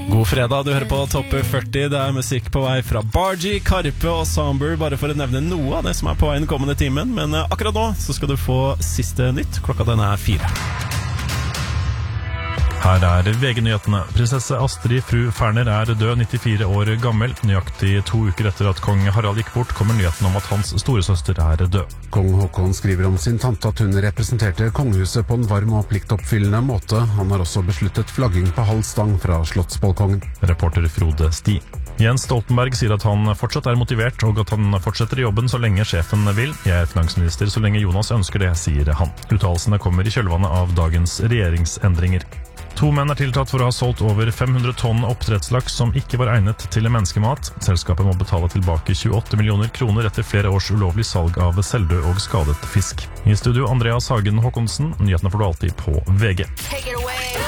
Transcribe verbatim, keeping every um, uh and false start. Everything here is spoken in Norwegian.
God fredag, du hører på Topp førti. Det er musikk på vei fra Bargy, Karpe og Somber, bare for å nevne noe av det som er på vei den kommende timen. Men akkurat nå så skal du få siste nytt. Klokka den er fire. Her er V G-nyhetene. Prinsesse Astrid fru Ferner er død, nittifire år gammel. Nøyaktig to uker etter at kong Harald gikk bort, kommer nyheten om at hans storesøster er død. Kong Håkon skriver om sin tante at hun representerte kongehuset på en varm og pliktoppfyllende måte. Han har også besluttet flagging på halv stang fra slottsbalkongen. Reporter Frode Sti. Jens Stoltenberg sier at han fortsatt er motivert, og at han fortsetter jobben så lenge sjefen vil. Jeg er finansminister så lenge Jonas ønsker det, sier han. Uttalelsene kommer i kjølvannet av dagens regjeringsendringer. To menn er tiltatt for å ha solgt over fem hundre tonn oppdrettslaks som ikke var egnet til menneskemat. Selskapet må betale tilbake tjueåtte millioner kroner etter flere års ulovlig salg av selvdød og skadet fisk. I studio Andreas Hagen Håkonsen, nyhetene får du alltid på V G. Take it away.